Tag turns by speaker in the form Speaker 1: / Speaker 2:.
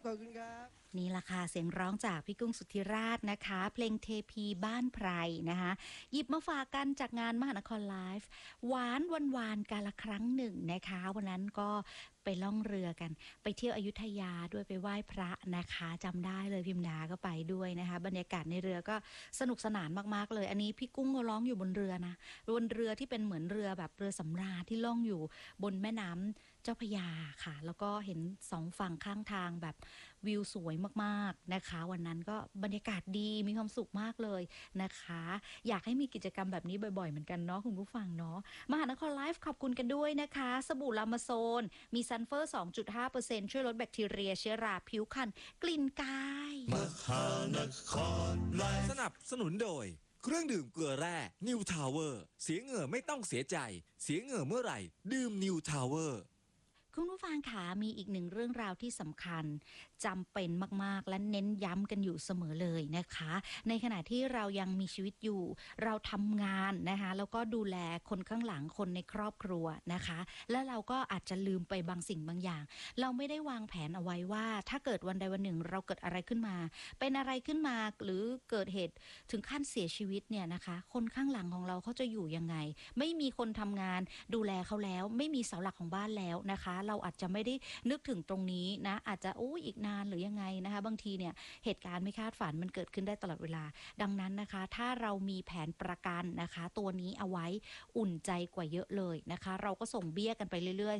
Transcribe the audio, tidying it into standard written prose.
Speaker 1: ขอบคุณครับ
Speaker 2: นี่ล่ะค่ะเสียงร้องจากพี่กุ้งสุทธิราชนะคะเพลงเทพีบ้านไพรนะคะหยิบมาฝากกันจากงานมหานครไลฟ์หวานวานกาละครั้งหนึ่งนะคะวันนั้นก็ไปล่องเรือกันไปเที่ยวอยุธยาด้วยไปไหว้พระนะคะจำได้เลยพิมนาก็ไปด้วยนะคะบรรยากาศในเรือก็สนุกสนานมากๆเลยอันนี้พี่กุ้งก็ร้องอยู่บนเรือนะบนเรือที่เป็นเหมือนเรือแบบเรือสำราญที่ล่องอยู่บนแม่น้ำเจ้าพระยาค่ะแล้วก็เห็นสองฝั่งข้างทางแบบวิวสวยมากๆนะคะวันนั้นก็บรรยากาศดีมีความสุขมากเลยนะคะอยากให้มีกิจกรรมแบบนี้บ่อยๆเหมือนกันเนาะคุณผู้ฟังเนาะมหานครไลฟ์ขอบคุณกันด้วยนะคะสบู่ลามาโซนมีซัลเฟอร์ 2.5% ช่วยลดแบคทีเรียเชื้อราผิวคันกลิ่นกาย
Speaker 3: มหานครไลฟ์สนับสนุนโดยเครื่องดื่มเกลือแร่นิวทาวเวอร์เสียเหงื่อไม่ต้องเสียใจเสียเหงื่อเมื่อไหร่ดื่มนิวทาวเวอร์
Speaker 2: คุณผู้ฟังขามีอีกหนึ่งเรื่องราวที่สำคัญจำเป็นมากๆและเน้นย้ำกันอยู่เสมอเลยนะคะในขณะที่เรายังมีชีวิตอยู่เราทำงานนะคะแล้วก็ดูแลคนข้างหลังคนในครอบครัวนะคะแล้วเราก็อาจจะลืมไปบางสิ่งบางอย่างเราไม่ได้วางแผนเอาไว้ว่าถ้าเกิดวันใดวันหนึ่งเราเกิดอะไรขึ้นมาเป็นอะไรขึ้นมาหรือเกิดเหตุถึงขั้นเสียชีวิตเนี่ยนะคะคนข้างหลังของเราเขาจะอยู่ยังไงไม่มีคนทำงานดูแลเขาแล้วไม่มีเสาหลักของบ้านแล้วนะคะเราอาจจะไม่ได้นึกถึงตรงนี้นะอาจจะอีกนานหรือยังไงนะคะบางทีเนี่ยเหตุการณ์ไม่คาดฝันมันเกิดขึ้นได้ตลอดเวลาดังนั้นนะคะถ้าเรามีแผนประกันนะคะตัวนี้เอาไว้อุ่นใจกว่าเยอะเลยนะคะเราก็ส่งเบี้ยกันไปเรื่อย